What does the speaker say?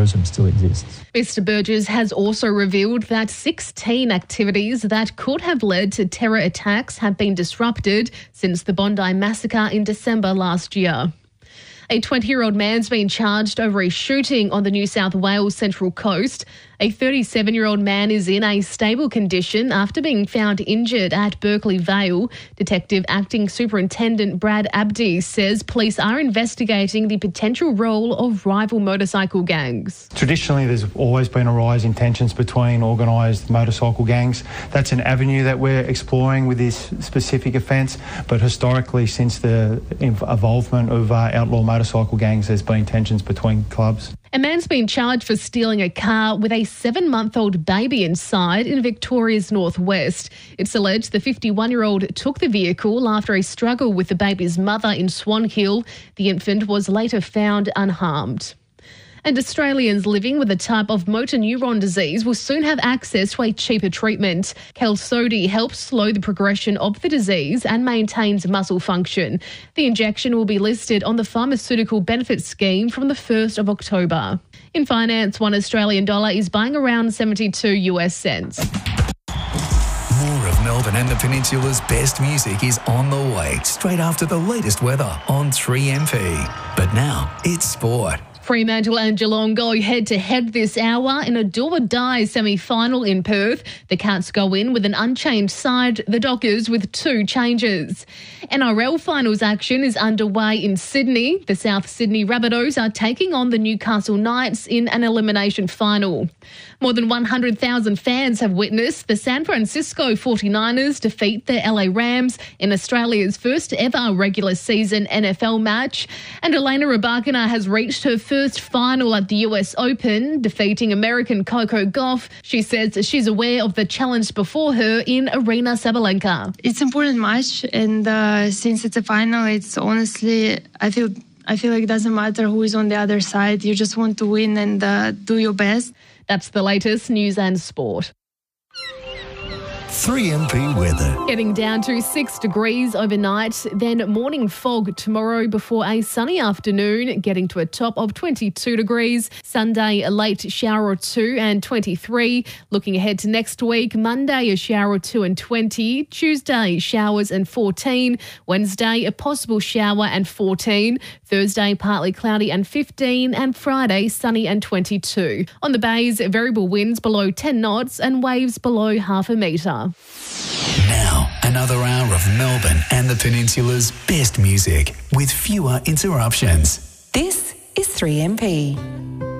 terrorism still exists. Mr Burgess has also revealed that 16 activities that could have led to terror attacks have been disrupted since the Bondi massacre in December last year. A 20-year-old man's been charged over a shooting on the New South Wales Central Coast. A 37-year-old man is in a stable condition after being found injured at Berkeley Vale. Detective Acting Superintendent Brad Abdi says police are investigating the potential role of rival motorcycle gangs. Traditionally, there's always been a rise in tensions between organised motorcycle gangs. That's an avenue that we're exploring with this specific offence, but historically, since the involvement of outlaw motorcycle gangs, there's been tensions between clubs. A man's been charged for stealing a car with a 7-month-old baby inside in Victoria's northwest. It's alleged the 51-year-old took the vehicle after a struggle with the baby's mother in Swan Hill. The infant was later found unharmed. And Australians living with a type of motor neuron disease will soon have access to a cheaper treatment. Qalsody helps slow the progression of the disease and maintains muscle function. The injection will be listed on the Pharmaceutical Benefits Scheme from the 1st of October. In finance, $1 Australian is buying around 72 US cents. More of Melbourne and the Peninsula's best music is on the way, straight after the latest weather on 3MP. But now it's sport. Fremantle and Geelong go head-to-head this hour in a do-or-die semi-final in Perth. The Cats go in with an unchanged side, the Dockers with 2 changes. NRL finals action is underway in Sydney. The South Sydney Rabbitohs are taking on the Newcastle Knights in an elimination final. More than 100,000 fans have witnessed the San Francisco 49ers defeat the LA Rams in Australia's first ever regular season NFL match. And Elena Rybakina has reached her first final at the US Open, defeating American Coco Gauff. She says she's aware of the challenge before her in Aryna Sabalenka. It's an important match, and since it's a final, it's honestly, I feel like it doesn't matter who is on the other side. You just want to win and do your best. That's the latest news and sport. 3MP weather. Getting down to 6 degrees overnight, then morning fog tomorrow before a sunny afternoon, getting to a top of 22 degrees. Sunday, a late shower or 2 and 23. Looking ahead to next week, Monday, a shower or 2 and 20. Tuesday, showers and 14. Wednesday, a possible shower and 14. Thursday, partly cloudy and 15. And Friday, sunny and 22. On the bays, variable winds below 10 knots and waves below half a metre. Now, another hour of Melbourne and the Peninsula's best music with fewer interruptions. This is 3MP.